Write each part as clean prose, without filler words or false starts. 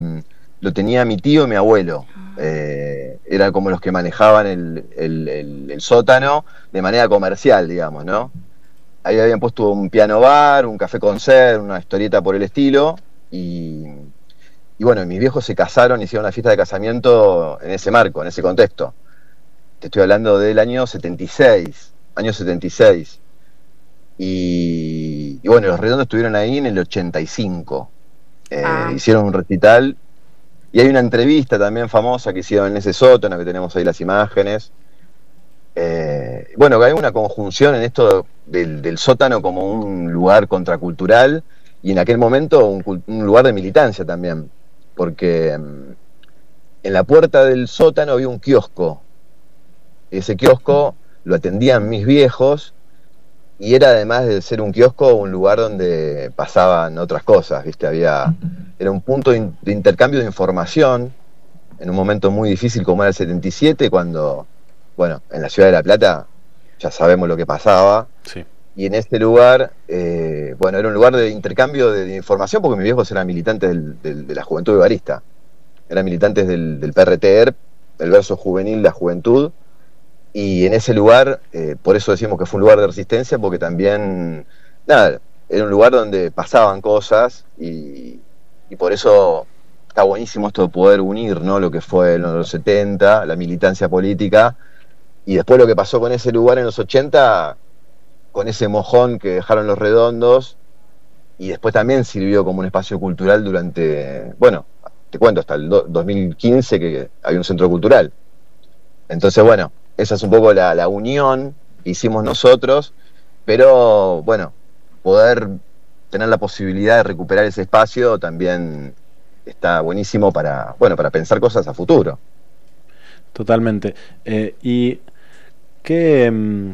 lo tenía mi tío y mi abuelo. Eran como los que manejaban el sótano de manera comercial, digamos, ¿no? Ahí habían puesto un piano bar, un café concert, una historieta por el estilo, y bueno, mis viejos se casaron, hicieron una fiesta de casamiento en ese marco, en ese contexto. Te estoy hablando del año 76, año 76. Y bueno, Los Redondos estuvieron ahí en el 85. Hicieron un recital. Y hay una entrevista también famosa que hicieron en ese sótano, que tenemos ahí las imágenes. Bueno, hay una conjunción en esto del sótano como un lugar contracultural y en aquel momento un lugar de militancia también. Porque en la puerta del sótano había un kiosco. Ese kiosco lo atendían mis viejos y era, además de ser un kiosco, un lugar donde pasaban otras cosas, ¿viste? Era un punto de intercambio de información en un momento muy difícil como era el 77, cuando, bueno, en la ciudad de La Plata ya sabemos lo que pasaba. Sí. Y en este lugar, bueno, era un lugar de intercambio de información, porque mis viejos eran militantes de la Juventud Vivarista, eran militantes del PRTER, el verso juvenil, la juventud. Y en ese lugar, por eso decimos que fue un lugar de resistencia, porque también, nada, era un lugar donde pasaban cosas y por eso está buenísimo esto de poder unir, ¿no? Lo que fue en los 70, la militancia política, y después lo que pasó con ese lugar en los 80, con ese mojón que dejaron Los Redondos, y después también sirvió como un espacio cultural durante, bueno, te cuento, hasta el 2015 que había un centro cultural. Entonces, bueno, esa es un poco la unión que hicimos nosotros, pero bueno, poder tener la posibilidad de recuperar ese espacio también está buenísimo para, bueno, para pensar cosas a futuro. Totalmente. ¿Y qué,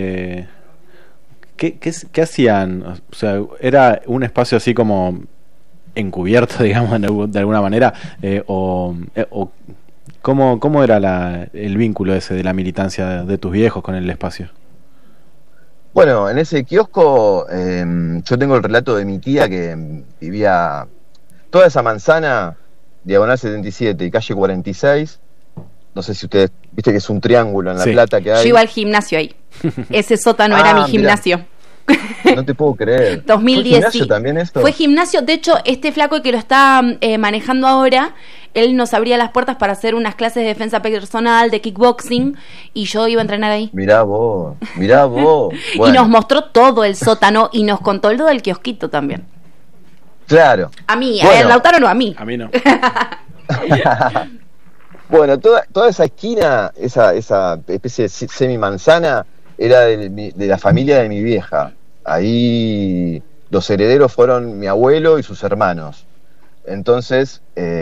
qué hacían? O sea, ¿era un espacio así como encubierto, digamos, de alguna manera? ¿O cómo era el vínculo ese de la militancia de tus viejos con el espacio? Bueno, en ese kiosco yo tengo el relato de mi tía que vivía toda esa manzana, Diagonal 77 y calle 46. No sé si ustedes, viste que es un triángulo en La Plata que hay. Yo iba al gimnasio ahí. Ese sótano era mi gimnasio. No te puedo creer. 2010. ¿Fue gimnasio también esto? Fue gimnasio. De hecho, este flaco que lo está manejando ahora, él nos abría las puertas para hacer unas clases de defensa personal, de kickboxing, y yo iba a entrenar ahí. Mirá vos. Bueno. Y nos mostró todo el sótano y nos contó lo del kiosquito también. Claro. A mí, bueno. A Lautaro no, a mí. A mí no. Bueno, toda esa esquina, esa especie de semi-manzana, era de la familia de mi vieja. Ahí los herederos fueron mi abuelo y sus hermanos. Entonces,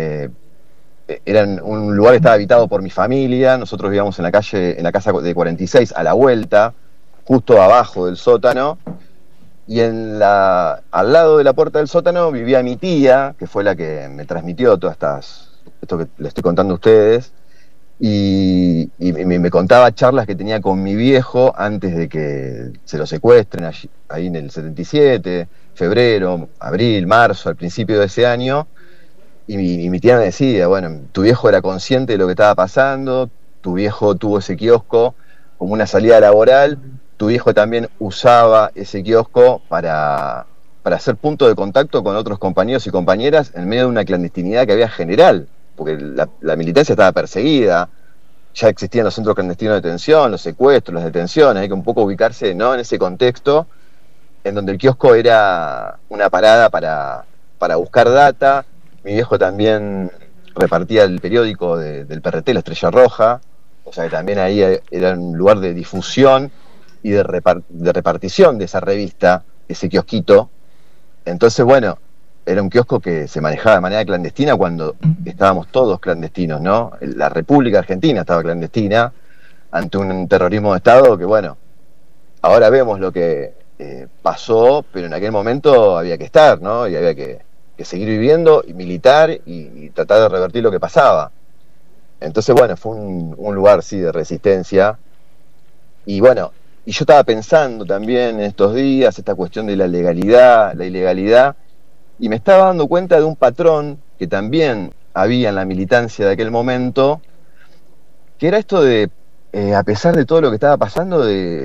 un lugar que estaba habitado por mi familia. Nosotros vivíamos en la casa de 46, a la vuelta, justo abajo del sótano. Y al lado de la puerta del sótano vivía mi tía, que fue la que me transmitió esto que les estoy contando a ustedes, y me contaba charlas que tenía con mi viejo antes de que se lo secuestren ahí en el 77, febrero, abril, marzo, al principio de ese año, y mi tía me decía, bueno, tu viejo era consciente de lo que estaba pasando, tu viejo tuvo ese kiosco como una salida laboral, tu viejo también usaba ese kiosco para hacer punto de contacto con otros compañeros y compañeras en medio de una clandestinidad que había general, porque la militancia estaba perseguida, ya existían los centros clandestinos de detención, los secuestros, las detenciones. Hay que un poco ubicarse, ¿no?, en ese contexto, en donde el kiosco era una parada para buscar data. Mi viejo también repartía el periódico del PRT, La Estrella Roja, o sea que también ahí era un lugar de difusión y de repartición de esa revista, ese kiosquito. Entonces, bueno, era un kiosco que se manejaba de manera clandestina cuando estábamos todos clandestinos, ¿no? La República Argentina estaba clandestina ante un terrorismo de Estado que, bueno, ahora vemos lo que pasó, pero en aquel momento había que estar, ¿no? Y había que seguir viviendo y militar y tratar de revertir lo que pasaba. Entonces, bueno, fue un lugar, sí, de resistencia. Y bueno, y yo estaba pensando también en estos días esta cuestión de la legalidad, la ilegalidad, y me estaba dando cuenta de un patrón que también había en la militancia de aquel momento, que era esto de, a pesar de todo lo que estaba pasando,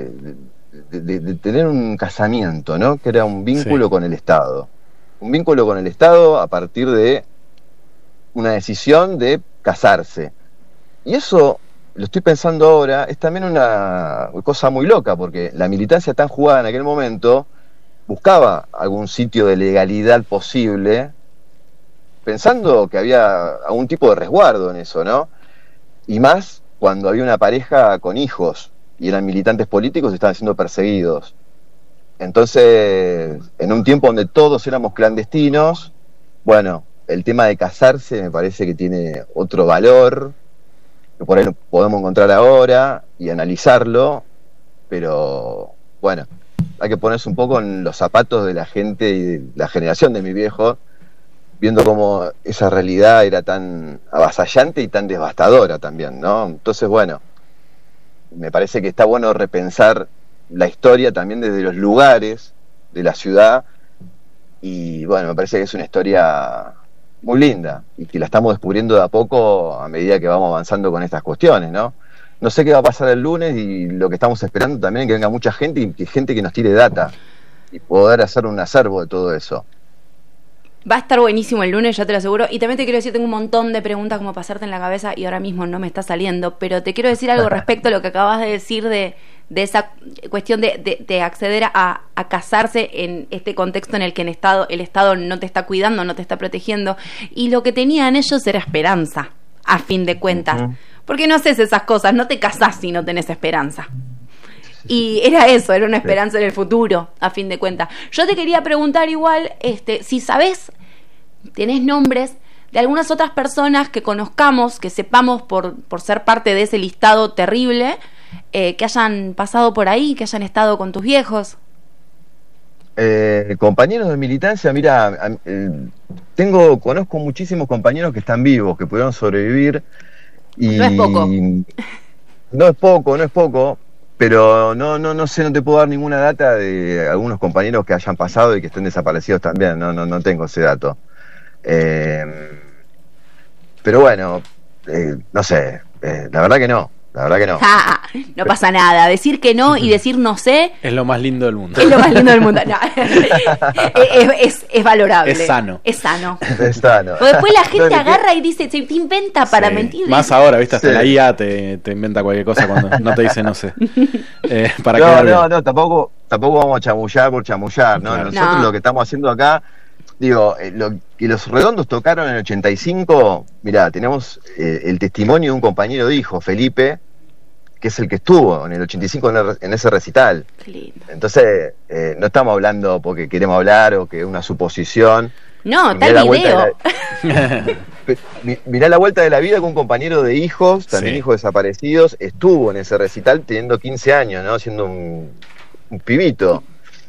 de tener un casamiento, ¿no? Que era un vínculo con el Estado. Un vínculo con el Estado a partir de una decisión de casarse. Y eso, lo estoy pensando ahora, es también una cosa muy loca, porque la militancia tan jugada en aquel momento buscaba algún sitio de legalidad posible, pensando que había algún tipo de resguardo en eso, ¿no? Y más cuando había una pareja con hijos y eran militantes políticos y estaban siendo perseguidos. Entonces, en un tiempo donde todos éramos clandestinos, bueno, el tema de casarse me parece que tiene otro valor, que por ahí lo podemos encontrar ahora y analizarlo, pero bueno, hay que ponerse un poco en los zapatos de la gente y de la generación de mi viejo, viendo cómo esa realidad era tan avasallante y tan devastadora también, ¿no? Entonces, bueno, me parece que está bueno repensar la historia también desde los lugares de la ciudad, y bueno, me parece que es una historia muy linda y que la estamos descubriendo de a poco a medida que vamos avanzando con estas cuestiones, ¿no? No sé qué va a pasar el lunes, y lo que estamos esperando también es que venga mucha gente y que gente que nos tire data y poder hacer un acervo de todo eso. Va a estar buenísimo el lunes, ya te lo aseguro. Y también te quiero decir, tengo un montón de preguntas como pasarte en la cabeza y ahora mismo no me está saliendo, pero te quiero decir algo respecto a lo que acabas de decir de esa cuestión de acceder a casarse en este contexto en el que el Estado no te está cuidando, no te está protegiendo. Y lo que tenían ellos era esperanza, a fin de cuentas. Porque no haces esas cosas, no te casás si no tenés esperanza. Y era eso, era una esperanza en el futuro, a fin de cuentas. Yo te quería preguntar igual, si sabés, tenés nombres de algunas otras personas que conozcamos, que sepamos por ser parte de ese listado terrible, que hayan pasado por ahí, que hayan estado con tus viejos. Compañeros de militancia, mira, conozco muchísimos compañeros que están vivos, que pudieron sobrevivir. Y no es poco. No es poco. Pero no sé, no te puedo dar ninguna data de algunos compañeros que hayan pasado y que estén desaparecidos también, no tengo ese dato. Pero bueno, no sé, la verdad que no. No pasa nada, decir que no y decir no sé es lo más lindo del mundo. Es lo más lindo del mundo. No. Es valorable. Es sano. Es sano. Porque después la gente agarra y dice, te inventa para mentir. Más ahora, viste, hasta la IA te inventa cualquier cosa cuando no te dice no sé. Tampoco vamos a chamullar por chamullar, ¿no? Claro. Nosotros lo que estamos haciendo acá, digo, que los Redondos tocaron en el 85, mirá, tenemos el testimonio de un compañero de hijo, Felipe, que es el que estuvo en el 85 en ese recital. Qué lindo. Entonces, no estamos hablando porque queremos hablar o que es una suposición. No, está el video. Mirá la vuelta de la vida, que un compañero de hijos, también hijos desaparecidos, estuvo en ese recital teniendo 15 años, ¿no? Siendo un pibito.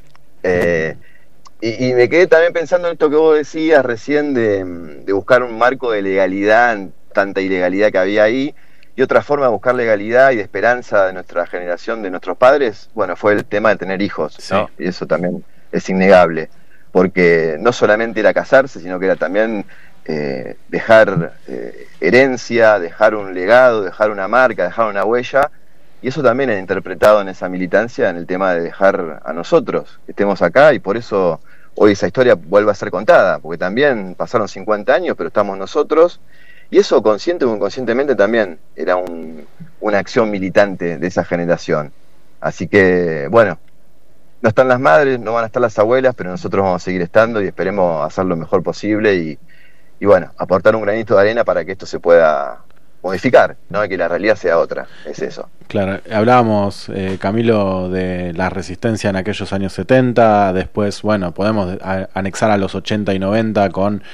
Y me quedé también pensando en esto que vos decías recién de buscar un marco de legalidad en tanta ilegalidad que había ahí. Y otra forma de buscar legalidad y de esperanza de nuestra generación, de nuestros padres, bueno, fue el tema de tener hijos, ¿no? Y eso también es innegable, porque no solamente era casarse, sino que era también dejar herencia, dejar un legado, dejar una marca, dejar una huella. Y eso también es interpretado en esa militancia, en el tema de dejar a nosotros que estemos acá, y por eso hoy esa historia vuelve a ser contada, porque también pasaron 50 años, pero estamos nosotros, y eso consciente o inconscientemente también era una acción militante de esa generación. Así que, bueno, no están las madres, no van a estar las abuelas, pero nosotros vamos a seguir estando y esperemos hacer lo mejor posible y bueno, aportar un granito de arena para que esto se pueda modificar, ¿no? Que la realidad sea otra, es eso. Claro, hablábamos, Camilo, de la resistencia en aquellos años 70, después, bueno, podemos anexar a los 80 y 90 con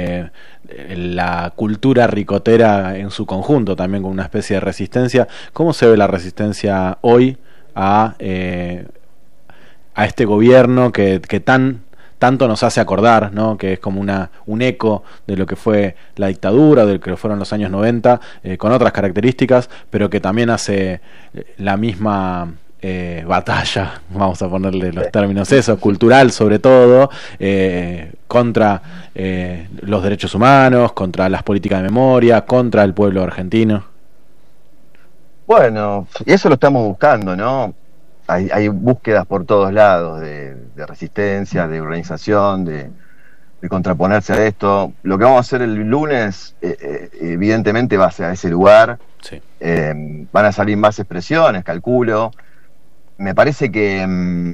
la cultura ricotera en su conjunto, también con una especie de resistencia. ¿Cómo se ve la resistencia hoy a este gobierno que tanto nos hace acordar, ¿no? Que es como un eco de lo que fue la dictadura, de lo que fueron los años 90, con otras características, pero que también hace la misma batalla, vamos a ponerle los términos eso, cultural sobre todo, contra los derechos humanos, contra las políticas de memoria, contra el pueblo argentino. Bueno, y eso lo estamos buscando, ¿no? Hay búsquedas por todos lados de resistencia, de organización, de contraponerse a esto. Lo que vamos a hacer el lunes, evidentemente, va hacia ese lugar. Sí. Van a salir más expresiones, calculo. Me parece que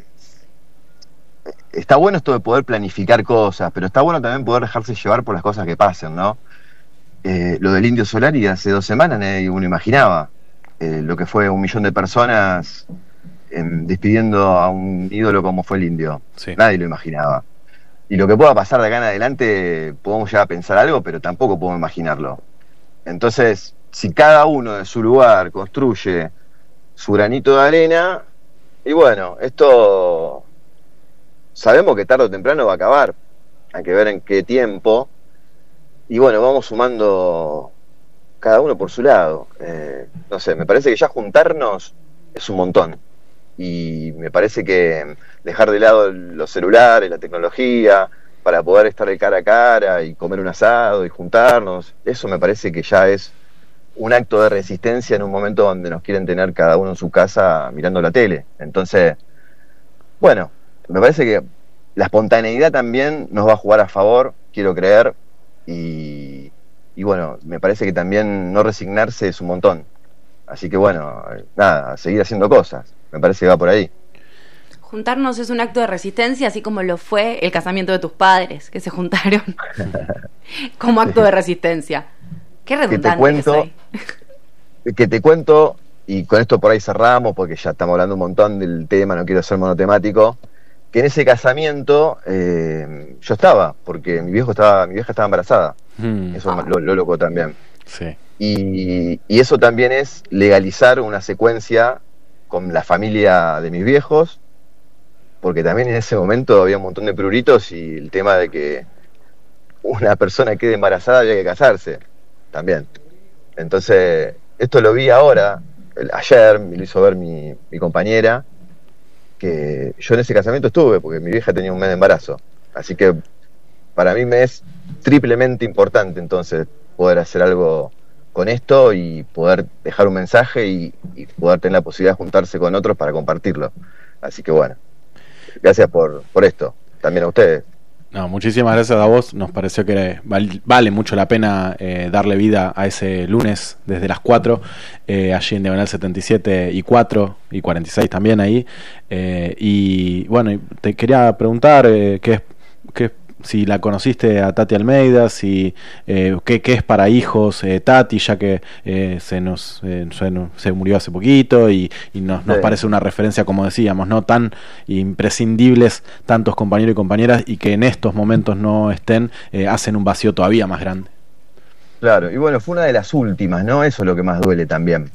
está bueno esto de poder planificar cosas, pero está bueno también poder dejarse llevar por las cosas que pasen, ¿no? Lo del Indio Solari hace 2 semanas nadie uno imaginaba. Lo que fue 1 millón de personas despidiendo a un ídolo como fue el Indio. Sí. Nadie lo imaginaba. Y lo que pueda pasar de acá en adelante, podemos ya pensar algo, pero tampoco podemos imaginarlo. Entonces, si cada uno de su lugar construye su granito de arena, y bueno, esto sabemos que tarde o temprano va a acabar. Hay que ver en qué tiempo. Y bueno, vamos sumando cada uno por su lado. No sé, me parece que ya juntarnos es un montón. Y me parece que dejar de lado los celulares, la tecnología, para poder estar de cara a cara y comer un asado y juntarnos, eso me parece que ya es un acto de resistencia en un momento donde nos quieren tener cada uno en su casa mirando la tele. Entonces, bueno, me parece que la espontaneidad también nos va a jugar a favor, quiero creer, y bueno, me parece que también no resignarse es un montón. Así que bueno, nada, seguir haciendo cosas. Me parece que va por ahí. Juntarnos es un acto de resistencia, así como lo fue el casamiento de tus padres, que se juntaron como acto de resistencia. Qué redundante que soy. Que te cuento, y con esto por ahí cerramos, porque ya estamos hablando un montón del tema, no quiero ser monotemático, que en ese casamiento yo estaba, porque mi vieja estaba embarazada. Eso lo loco también. Sí. Y eso también es legalizar una secuencia con la familia de mis viejos, porque también en ese momento había un montón de pruritos y el tema de que una persona quede embarazada había que casarse también. Entonces, esto lo vi ahora, ayer me lo hizo ver mi compañera, que yo en ese casamiento estuve, porque mi vieja tenía un mes de embarazo. Así que para mí me es triplemente importante entonces poder hacer algo con esto y poder dejar un mensaje y poder tener la posibilidad de juntarse con otros para compartirlo. Así que bueno, gracias por esto, también a ustedes. No, muchísimas gracias a vos. Nos pareció que vale mucho la pena darle vida a ese lunes desde las 4, allí en Diagonal 77 y 4 y 46 también ahí. Y bueno, te quería preguntar si la conociste a Tati Almeida, si qué es para hijos Tati, ya que se murió hace poquito y nos parece una referencia, como decíamos, no tan imprescindibles tantos compañeros y compañeras, y que en estos momentos no estén, hacen un vacío todavía más grande. Claro, y bueno, fue una de las últimas, ¿no? Eso es lo que más duele también.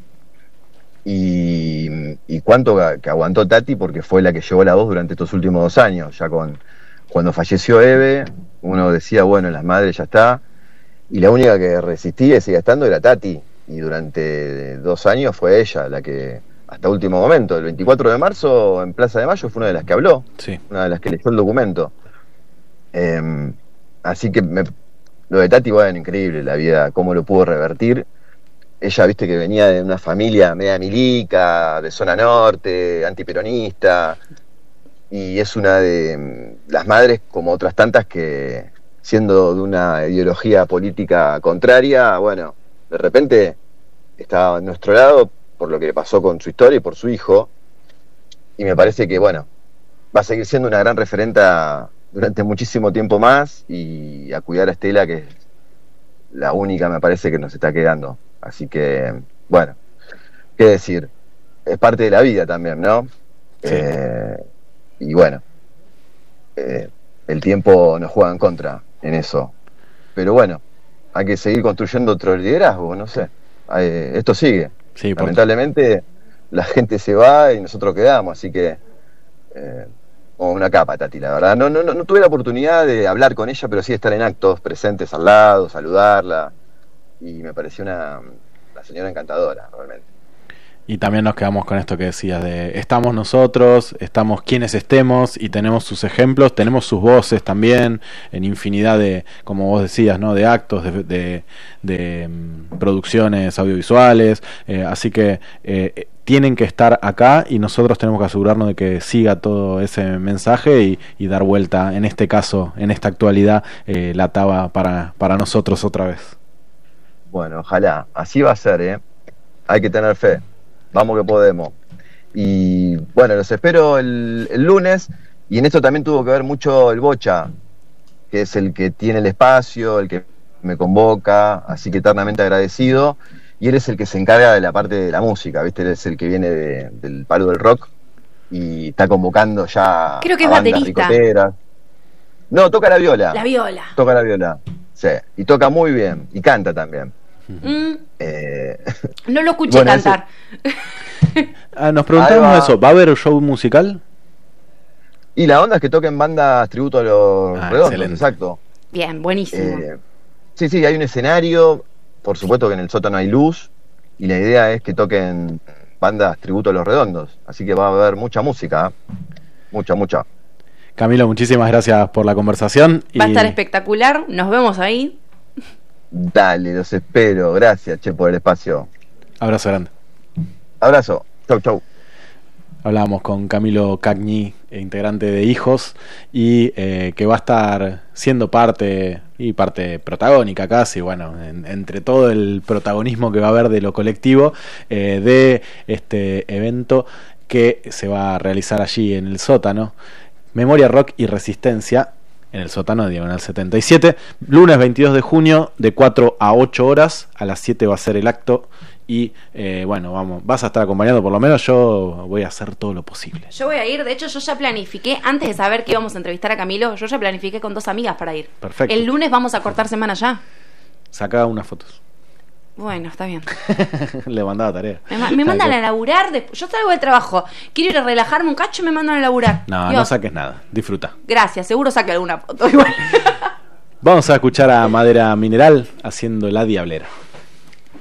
Y cuánto que aguantó Tati, porque fue la que llevó la voz durante estos últimos 2 años, ya cuando falleció Eve, uno decía, bueno, las madres ya está, y la única que resistía y seguía estando era Tati, y durante 2 años fue ella la que, hasta último momento, el 24 de marzo en Plaza de Mayo fue una de las que habló, sí, una de las que leyó el documento. Así que lo de Tati, bueno, increíble la vida, cómo lo pudo revertir. Ella, viste, que venía de una familia media milica, de zona norte, antiperonista, y es una de las madres, como otras tantas, que siendo de una ideología política contraria, bueno, de repente estaba a nuestro lado por lo que le pasó con su historia y por su hijo, y me parece que, bueno, va a seguir siendo una gran referenta durante muchísimo tiempo más, y a cuidar a Estela, que es la única, me parece, que nos está quedando. Así que, bueno, qué decir, es parte de la vida también, ¿no? Sí. Y bueno, el tiempo nos juega en contra en eso. Pero bueno, hay que seguir construyendo otro liderazgo, no sé. Esto sigue. Sí, lamentablemente la gente se va y nosotros quedamos, así que como una capa, Tati, la verdad. No tuve la oportunidad de hablar con ella, pero sí estar en actos presentes al lado, saludarla, y me pareció una señora encantadora, realmente. Y también nos quedamos con esto que decías de estamos nosotros, estamos quienes estemos y tenemos sus ejemplos, tenemos sus voces también en infinidad de, como vos decías, ¿no? De actos, de producciones audiovisuales, así que tienen que estar acá y nosotros tenemos que asegurarnos de que siga todo ese mensaje y dar vuelta, en este caso, en esta actualidad, la taba para nosotros otra vez. Bueno, ojalá, así va a ser, ¿eh? Hay que tener fe. Vamos que podemos. Y bueno, los espero el lunes. Y en esto también tuvo que ver mucho el Bocha, que es el que tiene el espacio, el que me convoca, así que eternamente agradecido. Y él es el que se encarga de la parte de la música, ¿viste? Él es el que viene del palo del rock y está convocando ya. Creo que a es bandas baterista. ricoteras. No, toca la viola. La viola. Toca la viola, sí. Y toca muy bien. Y canta también. No lo escuché bueno, cantar. Nos preguntamos Ahí va. eso, ¿va a haber show musical? Y la onda es que toquen bandas tributo a los redondos, excelente. exacto. Bien, buenísimo. Sí, hay un escenario, por supuesto que en el sótano hay luz, y la idea es que toquen bandas tributo a los redondos, así que va a haber mucha música, mucha. Camilo, muchísimas gracias por la conversación. Va a estar espectacular, nos vemos ahí. Dale, los espero, gracias, che, por el espacio. Abrazo grande. Abrazo, chau. Hablábamos con Camilo Cagni, integrante de Hijos, y que va a estar siendo parte protagónica casi, bueno, entre todo el protagonismo que va a haber de lo colectivo, de este evento que se va a realizar allí en el sótano, Memoria, Rock y Resistencia, en el sótano de Diagonal 77, lunes 22 de junio, de 4 a 8 horas, a las 7 va a ser el acto. Y bueno, vas a estar acompañando, por lo menos yo voy a hacer todo lo posible. Yo voy a ir, de hecho yo ya planifiqué, antes de saber que íbamos a entrevistar a Camilo, yo ya planifiqué con 2 amigas para ir. Perfecto. El lunes vamos a cortar semana ya. Sacá unas fotos. Bueno, está bien. Le mandaba tarea. Me mandan a laburar, yo salgo del trabajo, quiero ir a relajarme un cacho y me mandan a laburar. No, Dios. no saques nada, disfruta. Gracias, seguro saque alguna foto igual. Vamos a escuchar a Madera Mineral haciendo La Diablera.